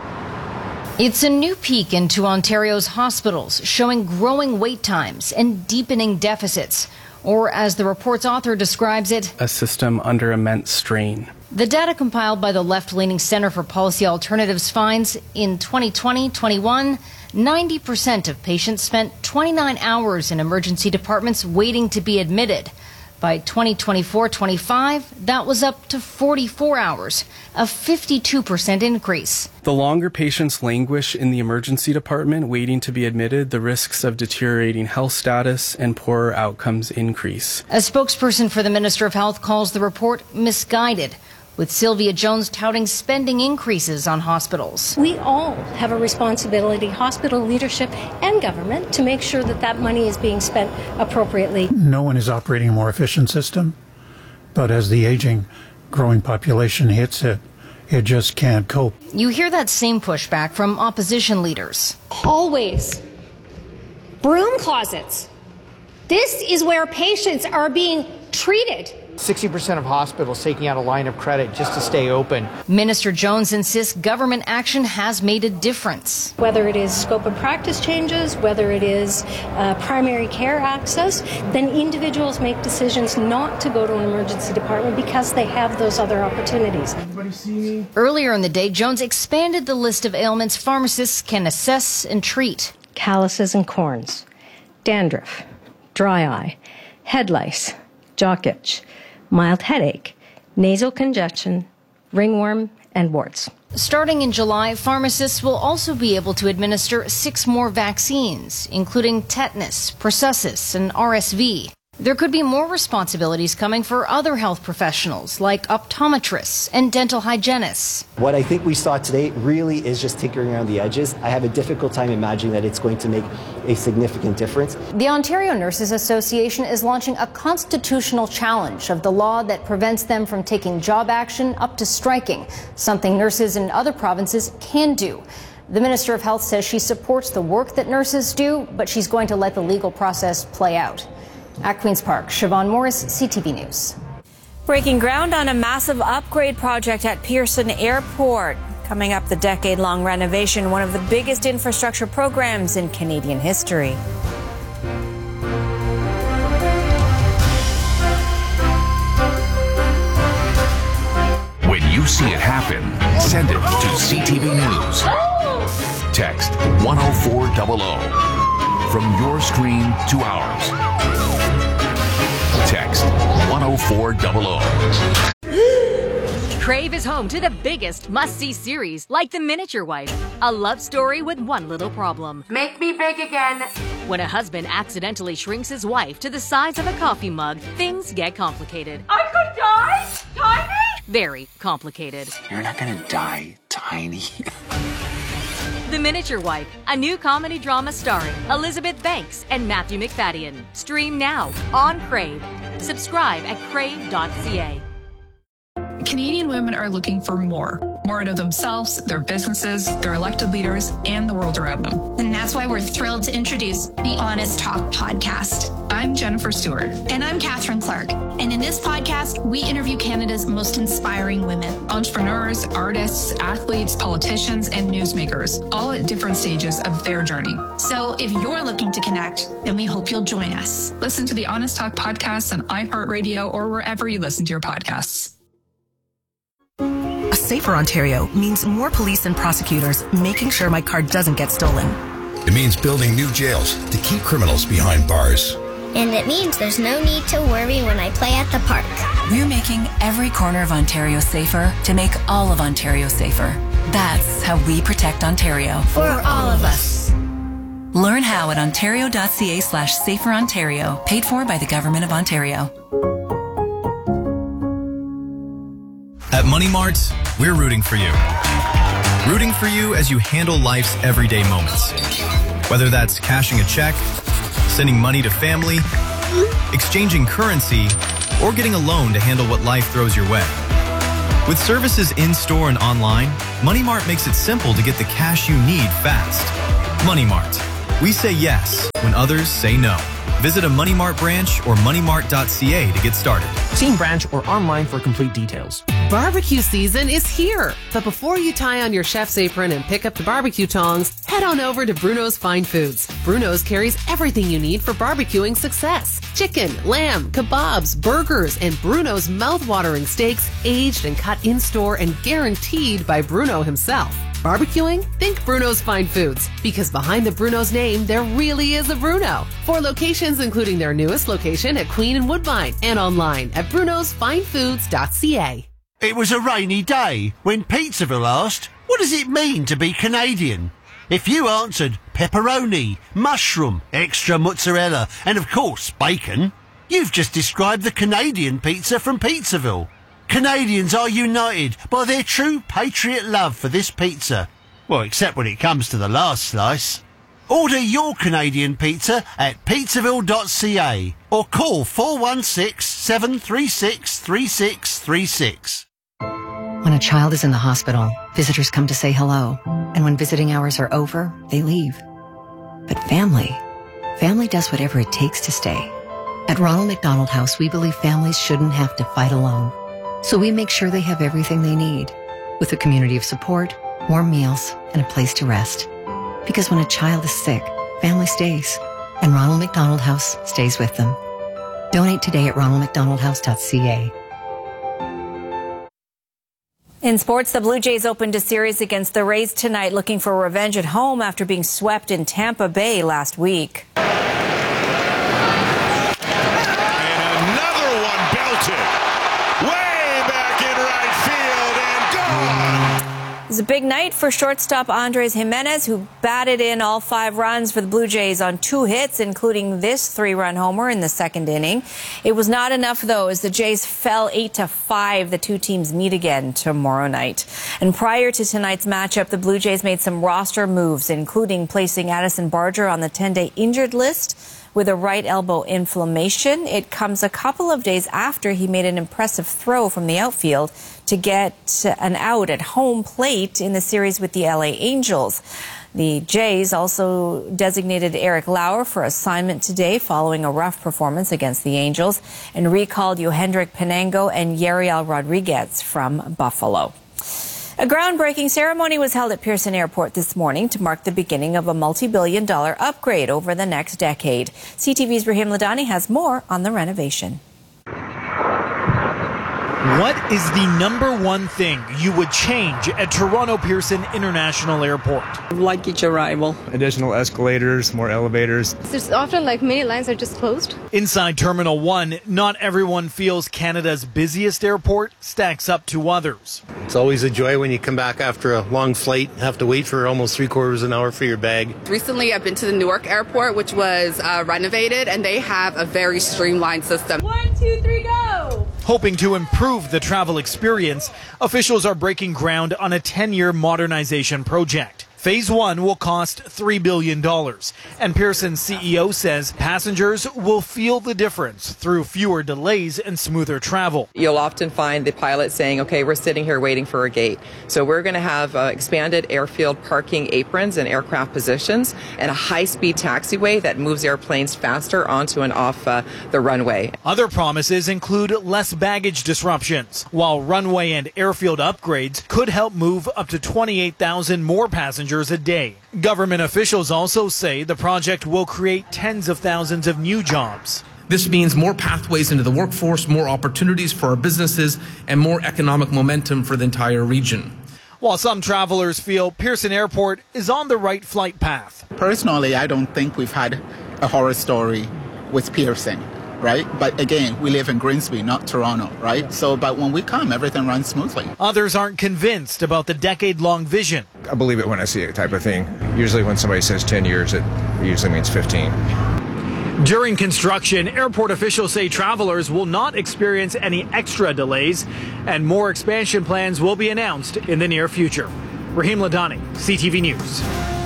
It's a new peek into Ontario's hospitals, showing growing wait times and deepening deficits, or as the report's author describes it, a system under immense strain. The data compiled by the left-leaning Centre for Policy Alternatives finds in twenty twenty twenty-one, ninety percent of patients spent twenty-nine hours in emergency departments waiting to be admitted. By twenty twenty-four twenty-five, that was up to forty-four hours, a fifty-two percent increase. The longer patients languish in the emergency department waiting to be admitted, the risks of deteriorating health status and poorer outcomes increase. A spokesperson for the Minister of Health calls the report misguided, with Sylvia Jones touting spending increases on hospitals. We all have a responsibility, hospital leadership and government, to make sure that that money is being spent appropriately. No one is operating a more efficient system, but as the aging, growing population hits it, it just can't cope. You hear that same pushback from opposition leaders. Always. Broom closets. This is where patients are being treated. sixty percent of hospitals taking out a line of credit just to stay open. Minister Jones insists government action has made a difference. Whether it is scope of practice changes, whether it is uh, primary care access, then individuals make decisions not to go to an emergency department because they have those other opportunities. Everybody see me? Earlier in the day, Jones expanded the list of ailments pharmacists can assess and treat. Calluses and corns, dandruff, dry eye, head lice, jock itch, mild headache, nasal congestion, ringworm, and warts. Starting in July, pharmacists will also be able to administer six more vaccines, including tetanus, pertussis, and R S V. There could be more responsibilities coming for other health professionals, like optometrists and dental hygienists. What I think we saw today really is just tinkering around the edges. I have a difficult time imagining that it's going to make a significant difference. The Ontario Nurses Association is launching a constitutional challenge of the law that prevents them from taking job action up to striking, something nurses in other provinces can do. The Minister of Health says she supports the work that nurses do, but she's going to let the legal process play out. At Queen's Park, Siobhan Morris, C T V News. Breaking ground on a massive upgrade project at Pearson Airport. Coming up, the decade-long renovation, one of the biggest infrastructure programs in Canadian history. When you see it happen, send it to C T V News. Text one oh four hundred. From your screen to ours. Text one oh four hundred. Crave is home to the biggest must-see series, like The Miniature Wife, a love story with one little problem. Make me big again. When a husband accidentally shrinks his wife to the size of a coffee mug, things get complicated. I could die tiny? Very complicated. You're not gonna die tiny. The Miniature Wife, a new comedy drama starring Elizabeth Banks and Matthew McFadden. Stream now on Crave. Subscribe at crave dot c a. Canadian women are looking for more. more out of themselves, their businesses, their elected leaders, and the world around them. And that's why we're thrilled to introduce the Honest Talk podcast. I'm Jennifer Stewart. And I'm Catherine Clark. And in this podcast, we interview Canada's most inspiring women. Entrepreneurs, artists, athletes, politicians, and newsmakers, all at different stages of their journey. So if you're looking to connect, then we hope you'll join us. Listen to the Honest Talk podcast on iHeartRadio or wherever you listen to your podcasts. A safer Ontario means more police and prosecutors making sure my car doesn't get stolen. It means building new jails to keep criminals behind bars. And it means there's no need to worry when I play at the park. We're making every corner of Ontario safer to make all of Ontario safer. That's how we protect Ontario. For all of us. Learn how at ontario.ca slash safer Ontario, paid for by the Government of Ontario. At Money Mart, we're rooting for you. Rooting for you as you handle life's everyday moments. Whether that's cashing a check, sending money to family, exchanging currency, or getting a loan to handle what life throws your way. With services in-store and online, Money Mart makes it simple to get the cash you need fast. Money Mart. We say yes when others say no. Visit a Money Mart branch or money mart dot c a to get started. See branch or online for complete details. Barbecue season is here, but before you tie on your chef's apron and pick up the barbecue tongs, head on over to Bruno's Fine Foods. Bruno's carries everything you need for barbecuing success. Chicken, lamb, kebabs, burgers, and Bruno's mouth-watering steaks, aged and cut in-store and guaranteed by Bruno himself. Barbecuing? Think Bruno's Fine Foods, because behind the Bruno's name, there really is a Bruno. Four locations, including their newest location at Queen and Woodbine, and online at brunos fine foods dot c a. It was a rainy day when Pizzaville asked, what does it mean to be Canadian? If you answered pepperoni, mushroom, extra mozzarella, and of course bacon, you've just described the Canadian pizza from Pizzaville. Canadians are united by their true patriot love for this pizza. Well, except when it comes to the last slice. Order your Canadian pizza at pizzaville dot c a or call four one six, seven three six, three six three six. When a child is in the hospital, visitors come to say hello. And when visiting hours are over, they leave. But family, family does whatever it takes to stay. At Ronald McDonald House, we believe families shouldn't have to fight alone. So we make sure they have everything they need, with a community of support, warm meals, and a place to rest. Because when a child is sick, family stays, and Ronald McDonald House stays with them. Donate today at ronald mcdonald house dot c a. In sports, the Blue Jays opened a series against the Rays tonight, looking for revenge at home after being swept in Tampa Bay last week. It was a big night for shortstop Andres Jimenez, who batted in all five runs for the Blue Jays on two hits, including this three-run homer in the second inning. It was not enough, though, as the Jays fell eight to five. The two teams meet again tomorrow night. And prior to tonight's matchup, the Blue Jays made some roster moves, including placing Addison Barger on the ten-day injured list with a right elbow inflammation. It comes a couple of days after he made an impressive throw from the outfield to get an out at home plate in the series with the L A Angels. The Jays also designated Eric Lauer for assignment today following a rough performance against the Angels, and recalled Yohendrick Pinango and Yariel Rodriguez from Buffalo. A groundbreaking ceremony was held at Pearson Airport this morning to mark the beginning of a multi-billion dollar upgrade over the next decade. C T V's Rahim Ladani has more on the renovation. What is the number one thing you would change at Toronto Pearson International Airport? Like each arrival. Additional escalators, more elevators. There's often like many lines are just closed. Inside Terminal one, not everyone feels Canada's busiest airport stacks up to others. It's always a joy when you come back after a long flight, have to wait for almost three quarters of an hour for your bag. Recently, I've been to the Newark airport, which was uh, renovated, and they have a very streamlined system. One, two, three, go! Hoping to improve the travel experience, officials are breaking ground on a ten-year modernization project. Phase one will cost three billion dollars, and Pearson's C E O says passengers will feel the difference through fewer delays and smoother travel. You'll often find the pilot saying, okay, we're sitting here waiting for a gate. So we're going to have uh, expanded airfield parking aprons and aircraft positions and a high-speed taxiway that moves airplanes faster onto and off uh, the runway. Other promises include less baggage disruptions, while runway and airfield upgrades could help move up to twenty-eight thousand more passengers a day. Government officials also say the project will create tens of thousands of new jobs. This means more pathways into the workforce, more opportunities for our businesses, and more economic momentum for the entire region. While some travelers feel Pearson Airport is on the right flight path. Personally, I don't think we've had a horror story with Pearson, right? But again, we live in Grimsby, not Toronto, right? So, but when we come, everything runs smoothly. Others aren't convinced about the decade-long vision. I believe it when I see it, type of thing. Usually when somebody says ten years, it usually means fifteen. During construction, airport officials say travelers will not experience any extra delays, and more expansion plans will be announced in the near future. Raheem Ladani, C T V News.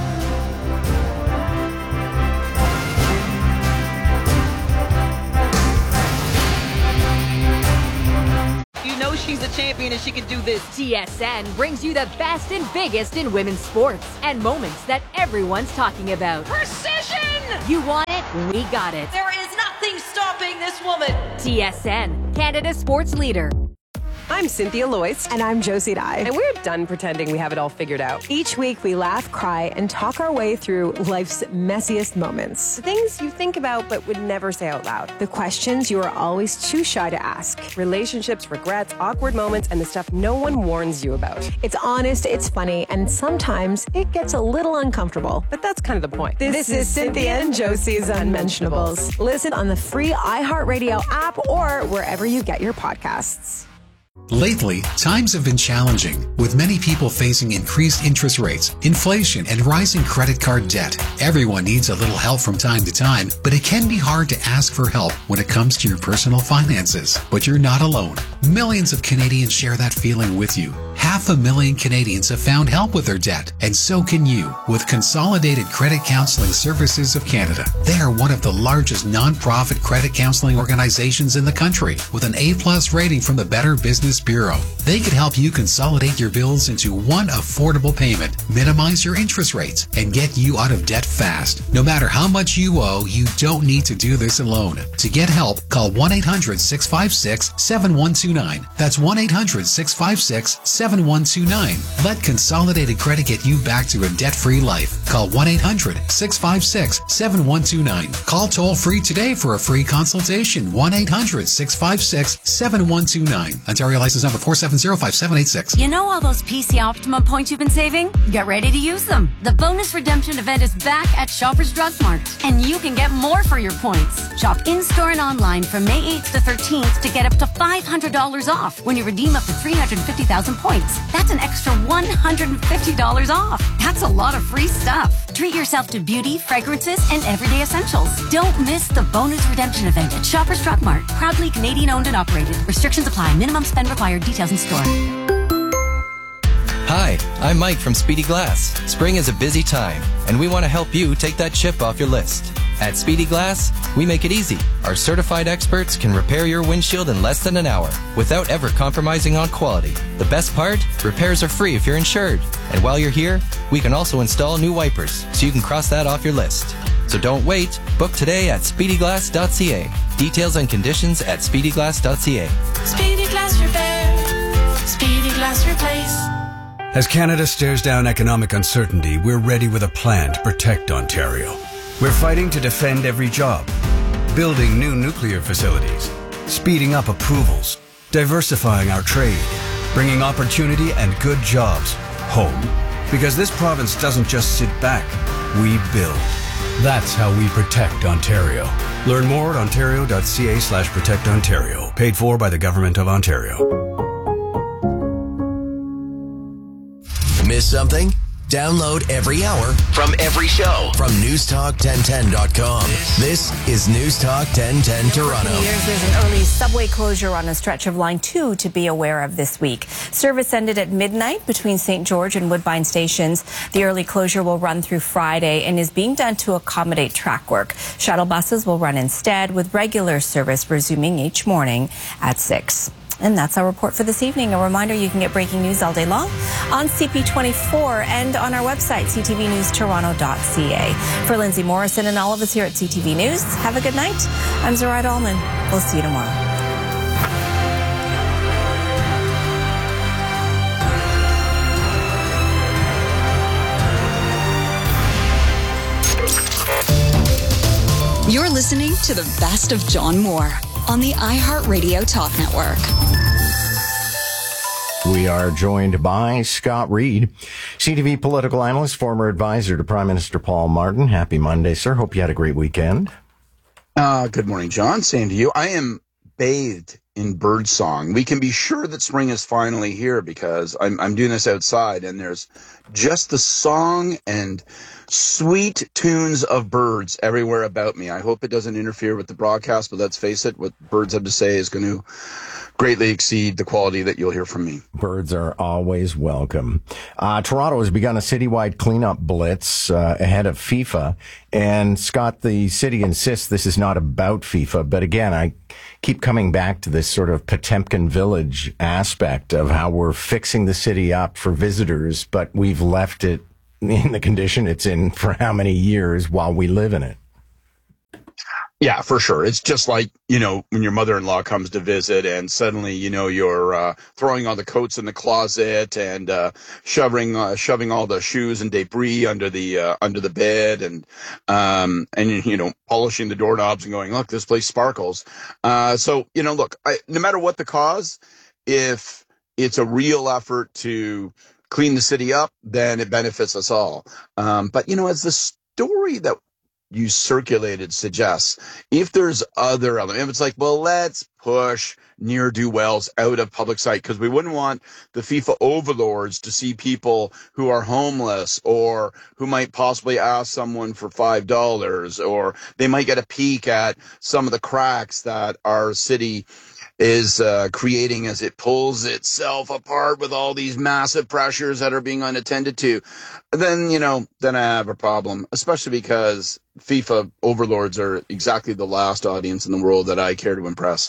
You know she's a champion and she can do this. T S N brings you the best and biggest in women's sports and moments that everyone's talking about. Precision! You want it? We got it. There is nothing stopping this woman. T S N, Canada's sports leader. I'm Cynthia Loyce. And I'm Josie Dye. And we're done pretending we have it all figured out. Each week we laugh, cry, and talk our way through life's messiest moments. The things you think about but would never say out loud. The questions you are always too shy to ask. Relationships, regrets, awkward moments, and the stuff no one warns you about. It's honest, it's funny, and sometimes it gets a little uncomfortable. But that's kind of the point. This, this is Cynthia and Josie's Unmentionables. Listen on the free iHeartRadio app or wherever you get your podcasts. Lately, times have been challenging, with many people facing increased interest rates, inflation, and rising credit card debt. Everyone needs a little help from time to time, but it can be hard to ask for help when it comes to your personal finances. But you're not alone. Millions of Canadians share that feeling with you. Half a million Canadians have found help with their debt, and so can you with Consolidated Credit Counseling Services of Canada. They are one of the largest non-profit credit counseling organizations in the country, with an A-plus rating from the Better Business Bureau. They could help you consolidate your bills into one affordable payment, minimize your interest rates, and get you out of debt fast. No matter how much you owe, you don't need to do this alone. To get help, call one eight hundred six five six seven one two nine. That's one eight hundred six five six seven one two nine. Let Consolidated Credit get you back to a debt-free life. Call one eight hundred six five six seven one two nine. Call toll-free today for a free consultation. one eight hundred six five six seven one two nine. Ontario license number four seven zero five seven eight six. You know all those P C Optimum points you've been saving? Get ready to use them. The bonus redemption event is back at Shoppers Drug Mart, and you can get more for your points. Shop in-store and online from May eighth to thirteenth to get up to five hundred dollars off when you redeem up to three hundred fifty thousand points. That's an extra one hundred fifty dollars off. That's a lot of free stuff. Treat yourself to beauty, fragrances, and everyday essentials. Don't miss the bonus redemption event at Shoppers Drug Mart. Proudly Canadian owned and operated. Restrictions apply. Minimum spend required. Details in store. Hi, I'm Mike from Speedy Glass. Spring is a busy time, and we want to help you take that chip off your list. At Speedy Glass, we make it easy. Our certified experts can repair your windshield in less than an hour without ever compromising on quality. The best part? Repairs are free if you're insured. And while you're here, we can also install new wipers so you can cross that off your list. So don't wait. Book today at speedy glass dot c a. Details and conditions at speedy glass dot c a. Speedy Glass Repair. Speedy Glass Replace. As Canada stares down economic uncertainty, we're ready with a plan to protect Ontario. We're fighting to defend every job, building new nuclear facilities, speeding up approvals, diversifying our trade, bringing opportunity and good jobs home. Because this province doesn't just sit back, we build. That's how we protect Ontario. Learn more at ontario.ca slash protect Ontario. Paid for by the Government of Ontario. Miss something? Download every hour from every show from news talk ten ten dot com. This is News Talk ten ten Toronto. Years, there's an early subway closure on a stretch of Line two to be aware of this week. Service ended at midnight between Saint George and Woodbine stations. The early closure will run through Friday and is being done to accommodate track work. Shuttle buses will run instead, with regular service resuming each morning at six. And that's our report for this evening. A reminder, you can get breaking news all day long on C P twenty-four and on our website, c t v news toronto dot c a. For Lindsay Morrison and all of us here at C T V News, have a good night. I'm Zoraida Allman. We'll see you tomorrow. You're listening to the best of John Moore on the iHeartRadio Talk Network. We are joined by Scott Reid, C T V political analyst, former advisor to Prime Minister Paul Martin. Happy Monday, sir. Hope you had a great weekend. Uh, good morning, John. Same to you. I am bathed in bird song. We can be sure that spring is finally here because I'm, I'm doing this outside and there's just the song and sweet tunes of birds everywhere about me. I hope it doesn't interfere with the broadcast, but let's face it, what birds have to say is going to greatly exceed the quality that you'll hear from me. Birds are always welcome. Uh, Toronto has begun a citywide cleanup blitz uh, ahead of FIFA. And Scott, the city insists this is not about FIFA. But again, I keep coming back to this sort of Potemkin Village aspect of how we're fixing the city up for visitors, but we've left it in the condition it's in for how many years while we live in it. Yeah, for sure. It's just like, you know, when your mother-in-law comes to visit and suddenly, you know, you're uh, throwing all the coats in the closet and uh, shoving uh, shoving all the shoes and debris under the uh, under the bed and, um, and you know, polishing the doorknobs and going, look, this place sparkles. Uh, so, you know, look, I, no matter what the cause, if it's a real effort to clean the city up, then it benefits us all. Um, but, you know, as the story that you circulated suggests, if there's other elements, if it's like, well, let's push ne'er-do-wells out of public sight because we wouldn't want the FIFA overlords to see people who are homeless or who might possibly ask someone for five dollars, or they might get a peek at some of the cracks that our city is uh, creating as it pulls itself apart with all these massive pressures that are being unattended to, then, you know, then I have a problem, especially because FIFA overlords are exactly the last audience in the world that I care to impress.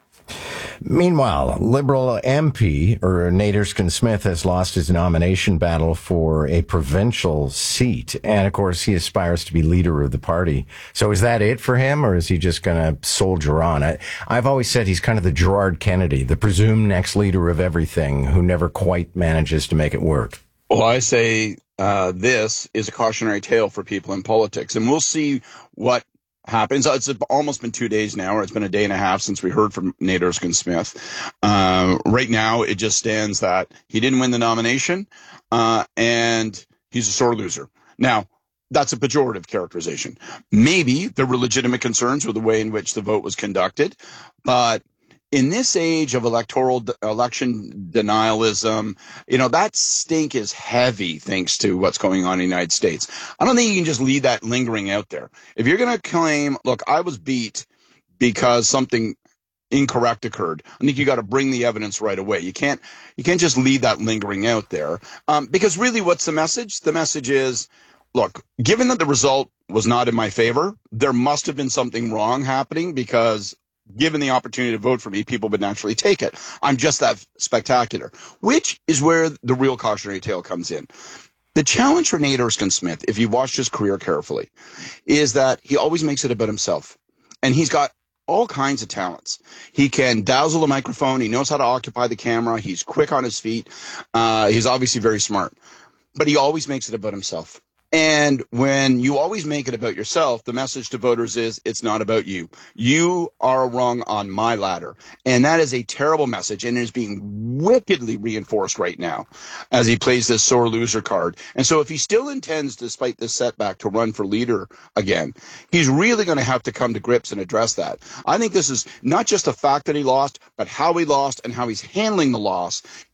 Meanwhile, Liberal M P, or Nate Erskine-Smith, has lost his nomination battle for a provincial seat. And, of course, he aspires to be leader of the party. So is that it for him, or is he just going to soldier on? I, I've always said he's kind of the Gerard Kennedy, the presumed next leader of everything, who never quite manages to make it work. Well, I say uh, this is a cautionary tale for people in politics. And we'll see what happens. It's almost been two days now, or it's been a day and a half since we heard from Nate Erskine-Smith. Uh, right now, it just stands that he didn't win the nomination, uh, and he's a sore loser. Now, that's a pejorative characterization. Maybe there were legitimate concerns with the way in which the vote was conducted, but in this age of electoral de- election denialism, you know, that stink is heavy thanks to what's going on in the United States. I don't think you can just leave that lingering out there. If you're going to claim, look, I was beat because something incorrect occurred, I think you got to bring the evidence right away. You can't, you can't just leave that lingering out there. Um, because really what's the message? The message is, look, given that the result was not in my favor, there must have been something wrong happening because given the opportunity to vote for me, people would naturally take it. I'm just that spectacular, which is where the real cautionary tale comes in. The challenge for Nate Erskine-Smith, if you've watched his career carefully, is that he always makes it about himself. And he's got all kinds of talents. He can dazzle a microphone. He knows how to occupy the camera. He's quick on his feet. Uh, he's obviously very smart. But he always makes it about himself. And when you always make it about yourself, the message to voters is it's not about you. You are a rung on my ladder. And that is a terrible message and is being wickedly reinforced right now as he plays this sore loser card. And so if he still intends, despite this setback, to run for leader again, he's really going to have to come to grips and address that. I think this is not just the fact that he lost, but how he lost and how he's handling the loss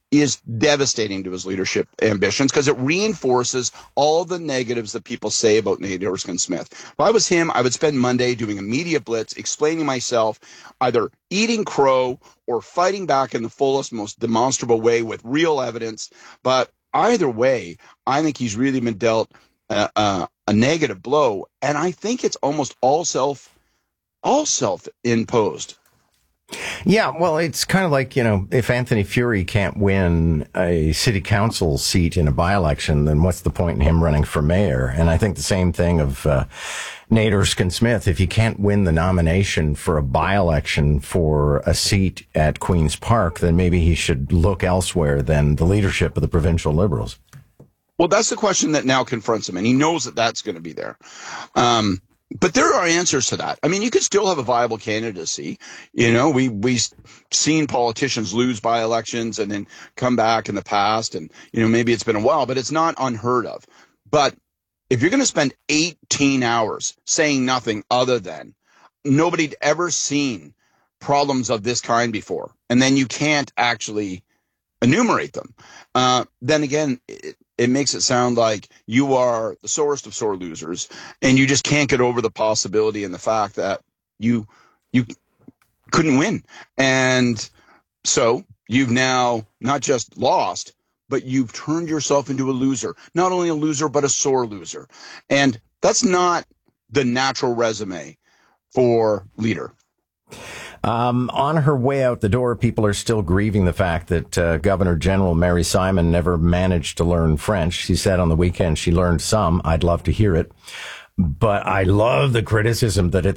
is devastating to his leadership ambitions because it reinforces all the negatives that people say about Nate Erskine Smith. If I was him, I would spend Monday doing a media blitz, explaining myself, either eating crow or fighting back in the fullest, most demonstrable way with real evidence. But either way, I think he's really been dealt uh, uh, a negative blow, and I think it's almost all self, all self-imposed. Yeah, well, it's kind of like, you know, if Anthony Furey can't win a city council seat in a by-election, then what's the point in him running for mayor? And I think the same thing of uh, Nate Erskine Smith. If he can't win the nomination for a by-election for a seat at Queen's Park, then maybe he should look elsewhere than the leadership of the provincial Liberals. Well, that's the question that now confronts him, and he knows that that's going to be there. Um But there are answers to that. I mean, you could still have a viable candidacy. You know, we, we've seen politicians lose by elections and then come back in the past. And, you know, maybe it's been a while, but it's not unheard of. But if you're going to spend eighteen hours saying nothing other than nobody'd ever seen problems of this kind before, and then you can't actually enumerate them, uh, then again, it, it makes it sound like you are the sorest of sore losers, and you just can't get over the possibility and the fact that you you couldn't win. And so you've now not just lost, but you've turned yourself into a loser. Not only a loser, but a sore loser. And that's not the natural resume for leader. Um, on her way out the door, people are still grieving the fact that uh, Governor General Mary Simon never managed to learn French. She said on the weekend she learned some. I'd love to hear it. But I love the criticism that it's